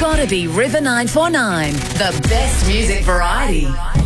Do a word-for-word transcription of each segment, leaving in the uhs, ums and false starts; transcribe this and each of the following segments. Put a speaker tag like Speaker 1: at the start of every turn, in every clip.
Speaker 1: gotta be River nine four nine, the best music variety.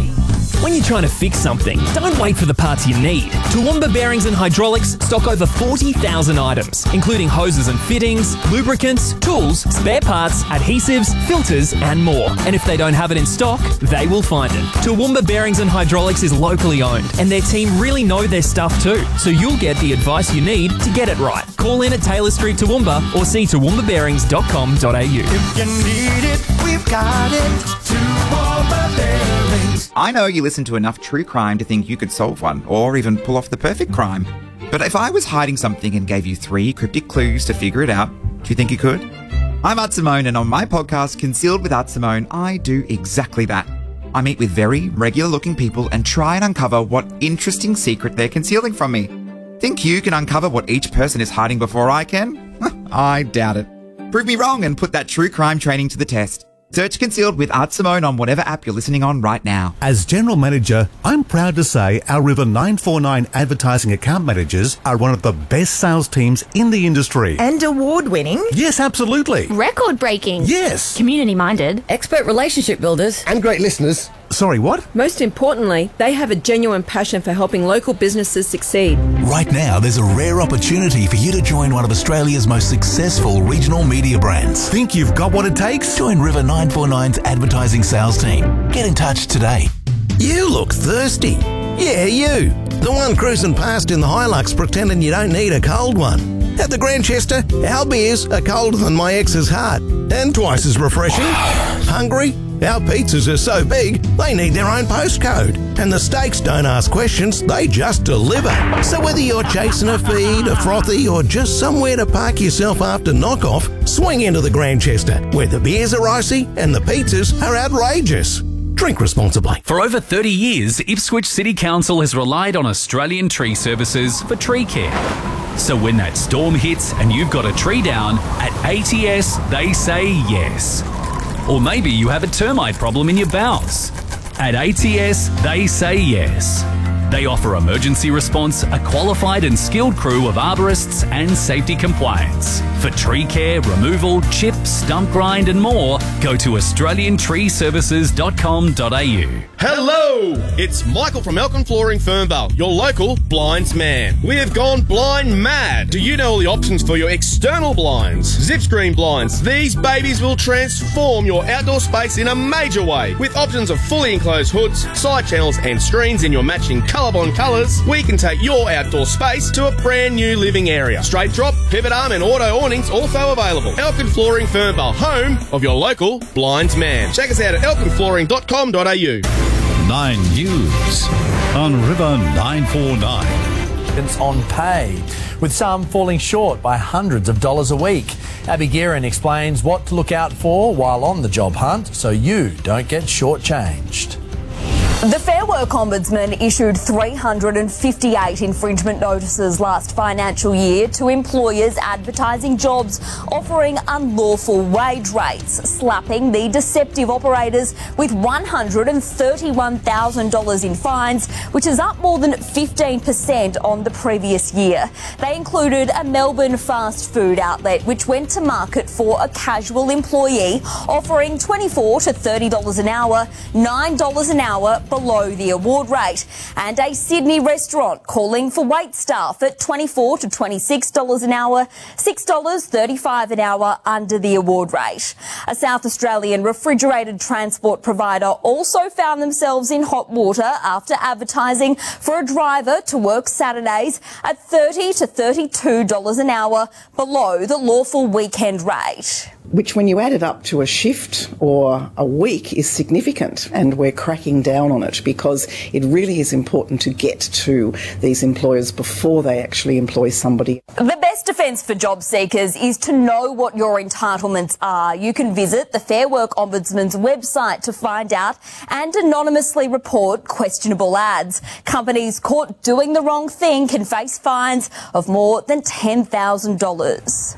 Speaker 2: When you're trying to fix something, don't wait for the parts you need. Toowoomba Bearings and Hydraulics stock over forty thousand items, including hoses and fittings, lubricants, tools, spare parts, adhesives, filters, and more. And if they don't have it in stock, they will find it. Toowoomba Bearings and Hydraulics is locally owned, and their team really know their stuff too, so you'll get the advice you need to get it right. Call in at Taylor Street Toowoomba or see toowoomba bearings dot com dot a u.
Speaker 3: If you need it, we've got it. Toowoomba Bearings.
Speaker 4: I know you listen to enough true crime to think you could solve one, or even pull off the perfect crime. But if I was hiding something and gave you three cryptic clues to figure it out, do you think you could? I'm Art Simone, and on my podcast, Concealed with Art Simone, I do exactly that. I meet with very regular-looking people and try and uncover what interesting secret they're concealing from me. Think you can uncover what each person is hiding before I can? I doubt it. Prove me wrong and put that true crime training to the test. Search Concealed with Art Simone on whatever app you're listening on right now.
Speaker 5: As General Manager, I'm proud to say our River nine four nine advertising account managers are one of the best sales teams in the industry.
Speaker 6: And award-winning?
Speaker 5: Yes, absolutely.
Speaker 7: Record-breaking?
Speaker 5: Yes.
Speaker 7: Community-minded?
Speaker 8: Expert relationship builders?
Speaker 9: And great listeners.
Speaker 5: Sorry, what?
Speaker 10: Most importantly, they have a genuine passion for helping local businesses succeed.
Speaker 11: Right now, there's a rare opportunity for you to join one of Australia's most successful regional media brands.
Speaker 5: Think you've got what it takes?
Speaker 11: Join River nine four nine's advertising sales team. Get in touch today.
Speaker 12: You look thirsty. Yeah, you. The one cruising past in the Hilux pretending you don't need a cold one. At the Grantchester, our beers are colder than my ex's heart and twice as refreshing. Hungry? Our pizzas are so big, they need their own postcode. And the steaks don't ask questions, they just deliver. So whether you're chasing a feed, a frothy, or just somewhere to park yourself after knockoff, swing into the Grantchester, where the beers are icy and the pizzas are outrageous. Drink responsibly.
Speaker 13: For over thirty years, Ipswich City Council has relied on Australian Tree Services for tree care. So when that storm hits and you've got a tree down, at A T S they say yes. Or maybe you have a termite problem in your bowels. At A T S they say yes. They offer emergency response, a qualified and skilled crew of arborists and safety compliance. For tree care, removal, chip, stump grind and more, go to australian tree services dot com dot a u.
Speaker 14: Hello! It's Michael from Elkin Flooring Fernvale, your local blinds man. We have gone blind mad. Do you know all the options for your external blinds? Zip screen blinds. These babies will transform your outdoor space in a major way. With options of fully enclosed hoods, side channels and screens in your matching ColourBond colours, we can take your outdoor space to a brand new living area. Straight drop, pivot arm and auto awnings also available. Elkin Flooring Fernvale, home of your local blinds man. Check us out at elkin flooring dot com dot a u.
Speaker 15: Nine News on River nine four nine.
Speaker 16: On pay, with some falling short by hundreds of dollars a week. Abby Guerin explains what to look out for while on the job hunt so you don't get shortchanged.
Speaker 17: The Fair Work Ombudsman issued three hundred fifty-eight infringement notices last financial year to employers advertising jobs offering unlawful wage rates, slapping the deceptive operators with one hundred thirty-one thousand dollars in fines, which is up more than fifteen percent on the previous year. They included a Melbourne fast food outlet which went to market for a casual employee offering twenty-four to thirty dollars an hour, nine dollars an hour below the award rate, and a Sydney restaurant calling for wait staff at twenty-four to twenty-six dollars an hour, six dollars thirty-five an hour under the award rate. A South Australian refrigerated transport provider also found themselves in hot water after advertising for a driver to work Saturdays at thirty to thirty-two dollars an hour below the lawful weekend rate.
Speaker 18: Which, when you add it up to a shift or a week, is significant, and we're cracking down on it because it really is important to get to these employers before they actually employ somebody.
Speaker 17: The best defence for job seekers is to know what your entitlements are. You can visit the Fair Work Ombudsman's website to find out and anonymously report questionable ads. Companies caught doing the wrong thing can face fines of more than ten thousand dollars.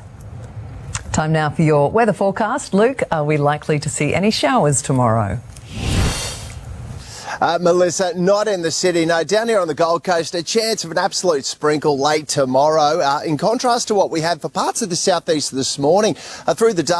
Speaker 19: Time now for your weather forecast. Luke, are we likely to see any showers tomorrow?
Speaker 20: Uh, Melissa, not in the city. No, down here on the Gold Coast, a chance of an absolute sprinkle late tomorrow. Uh, in contrast to what we had for parts of the southeast this morning, uh, through the day.